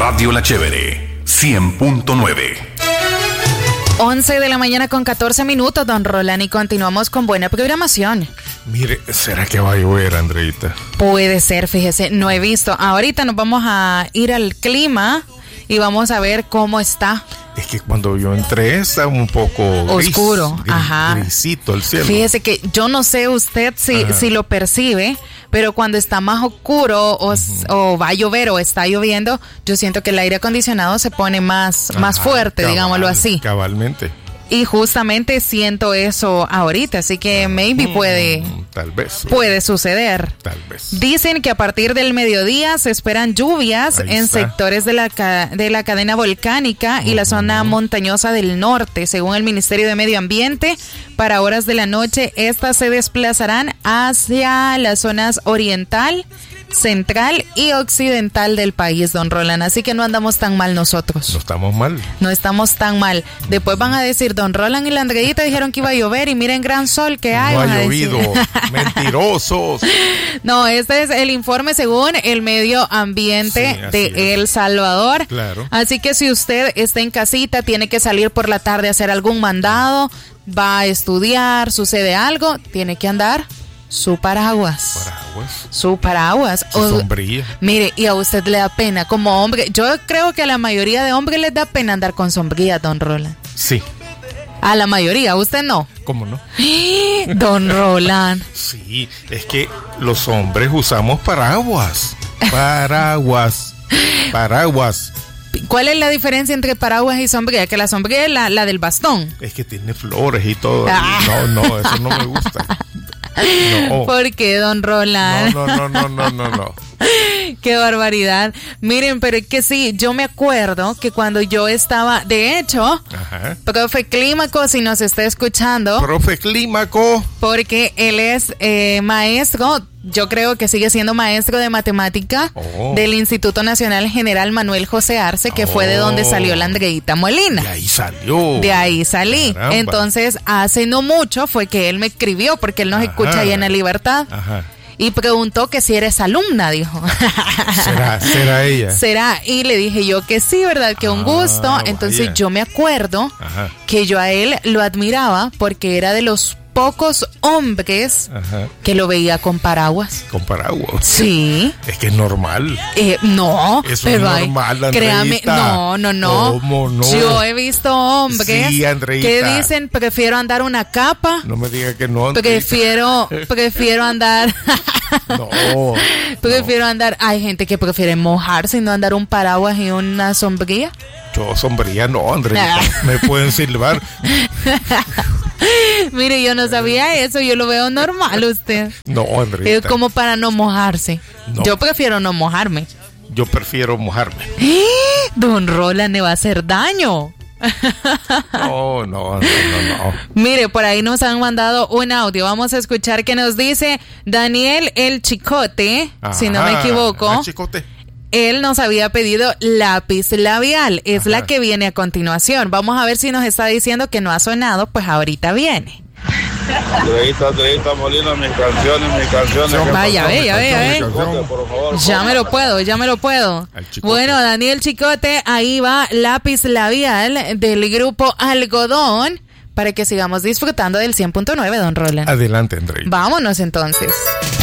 Radio La Chévere 100.9. 11 de la mañana con 14 minutos, don Roland, y continuamos con buena programación. Mire, ¿será que va a llover, Andreita? Puede ser, fíjese, no he visto. Ahorita nos vamos a ir al clima y vamos a ver cómo está. Es que cuando yo entré está un poco oscuro, grisito el cielo. Fíjese que yo no sé usted si lo percibe, pero cuando está más oscuro o va a llover o está lloviendo, yo siento que el aire acondicionado se pone más fuerte, digámoslo así. Cabalmente. Y justamente siento eso ahorita, así que maybe tal vez puede suceder. Tal vez. Dicen que a partir del mediodía se esperan lluvias en sectores de la cadena volcánica y la zona montañosa del norte. Según el Ministerio de Medio Ambiente, para horas de la noche estas se desplazarán hacia las zonas oriental, central y occidental del país, don Roland. Así que no andamos tan mal nosotros. No estamos mal. No estamos tan mal. Después van a decir, don Roland y la Andreita dijeron que iba a llover y miren gran sol que hay. No ha llovido. Mentirosos. No, este es el informe según el Medio Ambiente de El Salvador. Claro. Así que si usted está en casita, tiene que salir por la tarde a hacer algún mandado, va a estudiar, sucede algo, tiene que andar su paraguas. Su paraguas. Su sombrilla. Mire, y a usted le da pena como hombre. Yo creo que a la mayoría de hombres les da pena andar con sombrilla, don Roland. Sí. A la mayoría, ¿a usted no? ¿Cómo no? Don Roland. Sí, es que los hombres usamos paraguas. Paraguas. ¿Cuál es la diferencia entre paraguas y sombrilla? Que la sombrilla es la del bastón. Es que tiene flores y todo. No, eso no me gusta. No. ¿Por qué, don Roland? No. Qué barbaridad. Miren, pero es que sí, yo me acuerdo que cuando yo estaba, de hecho, profe Clímaco, si nos está escuchando. Profe Clímaco. Porque él es maestro, yo creo que sigue siendo maestro de matemática del Instituto Nacional General Manuel José Arce, que fue de donde salió la Andreita Molina. De ahí salió. De ahí salí. Caramba. Entonces, hace no mucho fue que él me escribió, porque él nos escucha ahí en La Libertad. Y preguntó que si eres alumna, dijo. ¿Será ella? ¿Será? Y le dije yo que sí, ¿verdad? Que un gusto. Entonces yo me acuerdo que yo a él lo admiraba porque era de los pocos hombres que lo veía con paraguas. ¿Con paraguas? Sí. Es que es normal. No, eso pero es normal, créame, no. ¿Cómo no? Yo he visto hombres que dicen, prefiero andar una capa. No me diga que no, Andreita. Prefiero andar. Prefiero andar. Hay gente que prefiere mojarse y no andar un paraguas y una sombrilla. Yo sombrilla no, Andreita. Me pueden silbar. Mire, yo no sabía eso, yo lo veo normal usted. No, Andreita. Es como para no mojarse. No. Yo prefiero no mojarme. Yo prefiero mojarme. Don Roland, le va a hacer daño. No. Mire, por ahí nos han mandado un audio. Vamos a escuchar qué nos dice Daniel el Chicote, si no me equivoco. Chicote. Él nos había pedido lápiz labial, es la que viene a continuación. Vamos a ver si nos está diciendo que no ha sonado, pues ahorita viene. Andreita Molina, mis canciones. Vaya, ve. Ya me lo puedo. Bueno, Daniel Chicote, ahí va lápiz labial del grupo Algodón, para que sigamos disfrutando del 100.9, don Roland. Adelante, Andreita. Vámonos entonces.